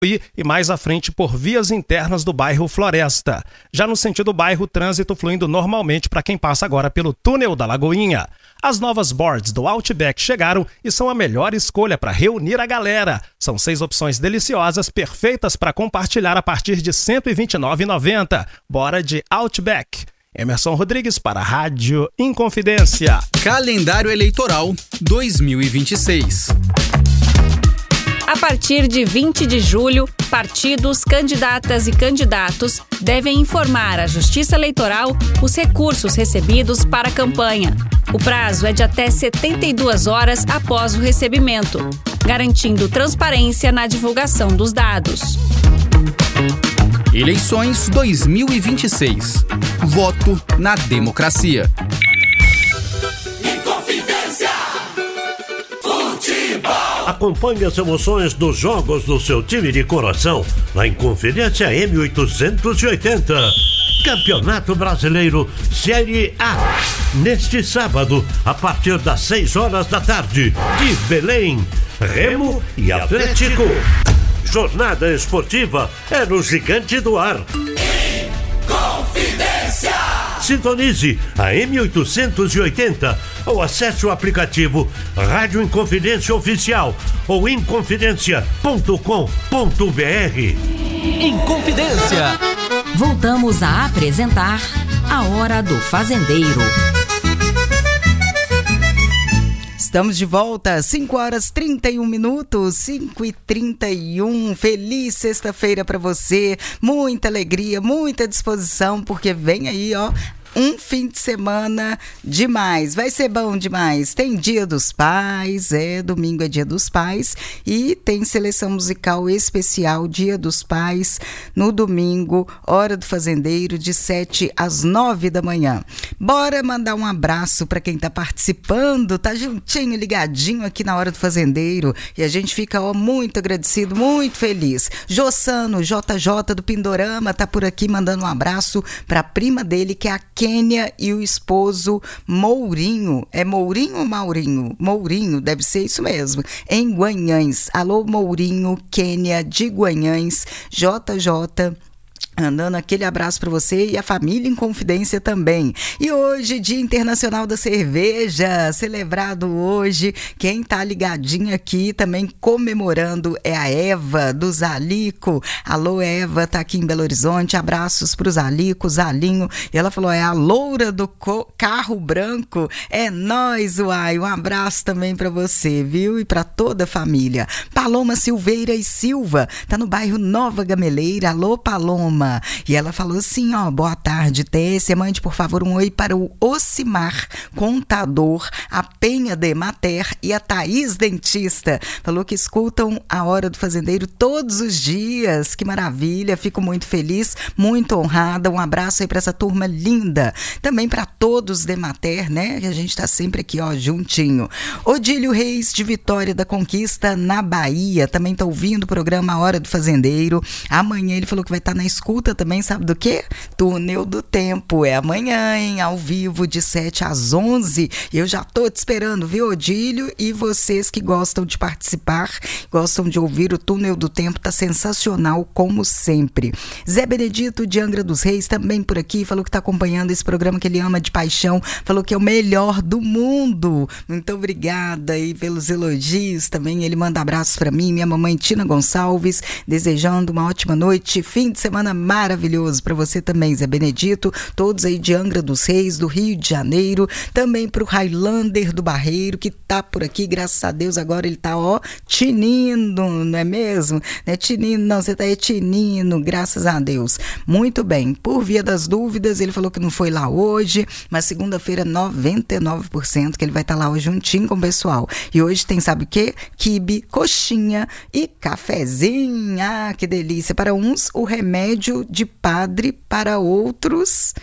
e mais à frente por vias internas do bairro Floresta. Já no sentido bairro, trânsito fluindo normalmente para quem passa agora pelo túnel da Lagoinha. As novas boards do Outback chegaram e são a melhor escolha para reunir a galera. São 6 opções deliciosas, perfeitas para compartilhar a partir de R$ 129,90. Bora de Outback. Emerson Rodrigues para a Rádio Inconfidência. Calendário Eleitoral 2026. A partir de 20 de julho, partidos, candidatas e candidatos devem informar à Justiça Eleitoral os recursos recebidos para a campanha. O prazo é de até 72 horas após o recebimento, garantindo transparência na divulgação dos dados. Eleições 2026. Voto na democracia. Acompanhe as emoções dos jogos do seu time de coração na Inconfidência M880. Campeonato Brasileiro Série A. Neste sábado, a partir das 6 horas da tarde, de Belém, Remo e Atlético. Jornada esportiva é no Gigante do Ar. Inconfidência! Sintonize a M880 ou acesse o aplicativo Rádio Inconfidência Oficial ou inconfidencia.com.br. Inconfidência. Voltamos a apresentar A Hora do Fazendeiro. Estamos de volta, 5 horas 31 minutos, 5h31. Feliz sexta-feira para você, muita alegria, muita disposição, porque vem aí, ó, um fim de semana demais, vai ser bom demais. Tem Dia dos Pais, domingo é Dia dos Pais, e tem seleção musical especial Dia dos Pais no domingo, Hora do Fazendeiro, de 7 às 9 da manhã. Bora mandar um abraço para quem tá participando, tá juntinho, ligadinho aqui na Hora do Fazendeiro, e a gente fica muito agradecido, muito feliz. Jossano, JJ do Pindorama, tá por aqui mandando um abraço para a prima dele, que é a Kênia, e o esposo Mourinho. É Mourinho ou Maurinho? Mourinho, deve ser isso mesmo. Em Guanhães. Alô, Mourinho, Kênia de Guanhães, JJ. Andando, aquele abraço para você e a família em confidência também. E hoje, Dia Internacional da Cerveja, celebrado hoje. Quem tá ligadinho aqui também comemorando é a Eva do Zalico. Alô, Eva, tá aqui em Belo Horizonte. Abraços pro Zalico, Zalinho. E ela falou, é a loura do carro branco. É nóis, uai. Um abraço também para você, viu? E para toda a família. Paloma Silveira e Silva, tá no bairro Nova Gameleira. Alô, Paloma. E ela falou assim, ó, boa tarde, Téssia, mande por favor um oi para o Ocimar, contador, a Penha de Mater e a Thaís Dentista. Falou que escutam a Hora do Fazendeiro todos os dias, que maravilha, fico muito feliz, muito honrada, um abraço aí para essa turma linda, também para todos de Mater, né, que a gente tá sempre aqui, ó, juntinho. Odílio Reis de Vitória da Conquista, na Bahia, também tá ouvindo o programa A Hora do Fazendeiro. Amanhã ele falou que vai estar na escuta também, sabe do quê? Túnel do Tempo, é amanhã, hein? Ao vivo, de 7 às 11. Eu já tô te esperando, viu, Odílio? E vocês que gostam de participar, gostam de ouvir o Túnel do Tempo, tá sensacional, como sempre. Zé Benedito de Angra dos Reis, também por aqui, falou que tá acompanhando esse programa que ele ama de paixão, falou que é o melhor do mundo. Muito obrigada aí pelos elogios também. Ele manda abraços pra mim, minha mamãe Tina Gonçalves, desejando uma ótima noite, fim de semana maravilhoso para você também, Zé Benedito, todos aí de Angra dos Reis, do Rio de Janeiro, também pro Highlander do Barreiro, que tá por aqui, graças a Deus, agora ele tá, ó, tinindo, não é mesmo? Não é tinindo, não, você tá aí tinindo, graças a Deus. Muito bem, por via das dúvidas, ele falou que não foi lá hoje, mas segunda-feira 99% que ele vai estar lá hoje juntinho com o pessoal. E hoje tem, sabe o quê? Quibe, coxinha e cafezinho. Ah, que delícia. Para uns, o remédio vídeo de padre para outros.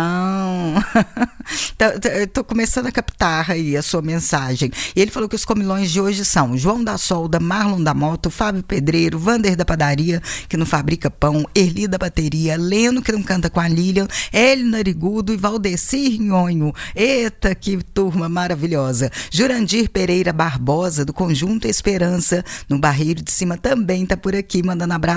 Tô começando a captar aí a sua mensagem. E ele falou que os comilões de hoje são João da Solda, Marlon da Moto, Fábio Pedreiro, Vander da Padaria, que não fabrica pão, Erli da Bateria, Leno, que não canta com a Lilian, Hélio Narigudo e Valdecir Nhonho. Eita, que turma maravilhosa. Jurandir Pereira Barbosa, do Conjunto Esperança, no Barreiro de Cima, também tá por aqui, mandando abraço